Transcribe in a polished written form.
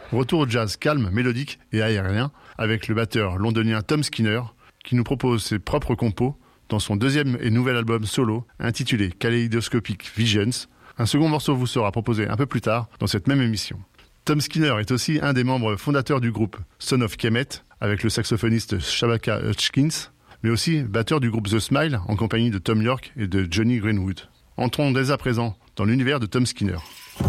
Retour au jazz calme, mélodique et aérien avec le batteur londonien Tom Skinner qui nous propose ses propres compos dans son deuxième et nouvel album solo intitulé Kaleidoscopic Visions. Un second morceau vous sera proposé un peu plus tard dans cette même émission. Tom Skinner est aussi un des membres fondateurs du groupe Son of Kemet avec le saxophoniste Shabaka Hutchins, mais aussi batteur du groupe The Smile en compagnie de Tom York et de Johnny Greenwood. Entrons dès à présent dans l'univers de Tom Skinner.